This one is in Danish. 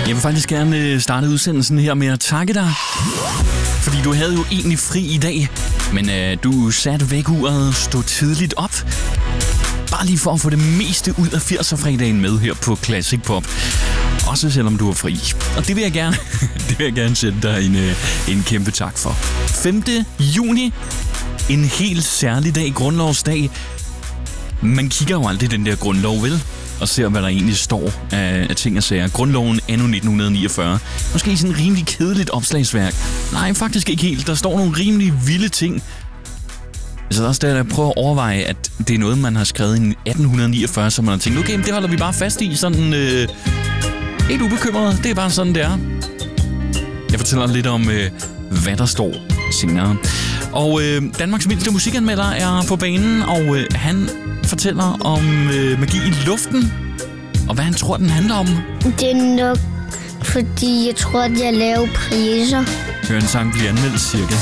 Jeg vil faktisk gerne starte udsendelsen her med at takke dig. Fordi du havde jo egentlig fri i dag, men du satte vækkeuret, stod tidligt op. Bare lige for at få det meste ud af 80'er-fredagen med her på Classic Pop. Også selvom du er fri. Og det vil jeg gerne sende dig en kæmpe tak for. 5. juni. En helt særlig dag, grundlovsdag. Man kigger jo aldrig den der grundlov, vel? Og ser, hvad der egentlig står af ting og sager. Grundloven anno 1949. Måske sådan en rimelig kedeligt opslagsværk. Nej, faktisk ikke helt. Der står nogle rimelig vilde ting. Så også der prøver at overveje, at det er noget, man har skrevet i 1849, så man har tænkt, okay, det holder vi bare fast i, sådan helt ubekymret. Det er bare sådan, det er. Jeg fortæller lidt om, hvad der står senere. Og Danmarks mindste musikanmelder er på banen, og han fortæller om magi i luften, og hvad han tror, den handler om. Det er nok, fordi jeg tror, at jeg laver priser. Hør en sang blive anmeldt cirka